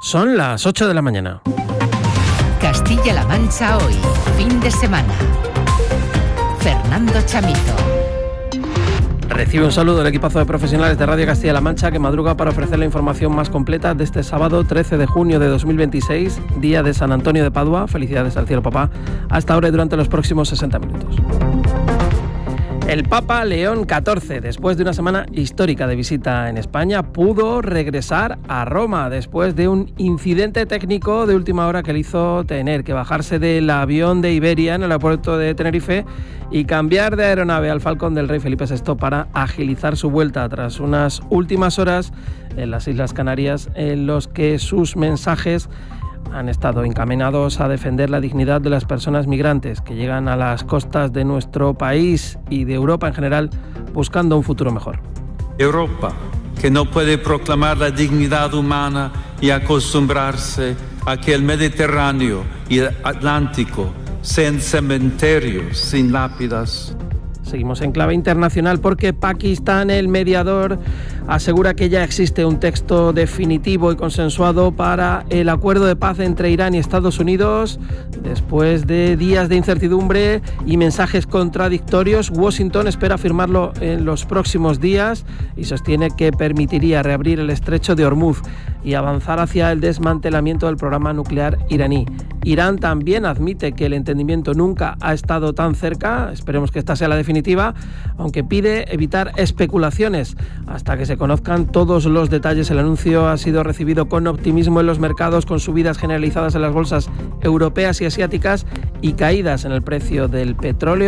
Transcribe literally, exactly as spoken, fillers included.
Son las ocho de la mañana. Castilla-La Mancha hoy, fin de semana. Fernando Chamizo. Recibe un saludo del equipazo de profesionales de Radio Castilla-La Mancha que madruga para ofrecer la información más completa de este sábado trece de junio de dos mil veintiséis, día de San Antonio de Padua. Felicidades al cielo, papá. Hasta ahora y durante los próximos sesenta minutos. El Papa León catorce, después de una semana histórica de visita en España, pudo regresar a Roma después de un incidente técnico de última hora que le hizo tener que bajarse del avión de Iberia en el aeropuerto de Tenerife y cambiar de aeronave al Falcon del rey Felipe sexto para agilizar su vuelta tras unas últimas horas en las Islas Canarias en los que sus mensajes han estado encaminados a defender la dignidad de las personas migrantes que llegan a las costas de nuestro país y de Europa en general buscando un futuro mejor. Europa, que no puede proclamar la dignidad humana y acostumbrarse a que el Mediterráneo y el Atlántico sean cementerios sin lápidas. Seguimos en clave internacional porque Pakistán, el mediador, asegura que ya existe un texto definitivo y consensuado para el acuerdo de paz entre Irán y Estados Unidos. Después de días de incertidumbre y mensajes contradictorios, Washington espera firmarlo en los próximos días y sostiene que permitiría reabrir el estrecho de Hormuz y avanzar hacia el desmantelamiento del programa nuclear iraní. Irán también admite que el entendimiento nunca ha estado tan cerca, esperemos que esta sea la definitiva, aunque pide evitar especulaciones hasta que se conozcan todos los detalles. El anuncio ha sido recibido con optimismo en los mercados, con subidas generalizadas en las bolsas europeas y asiáticas y caídas en el precio del petróleo.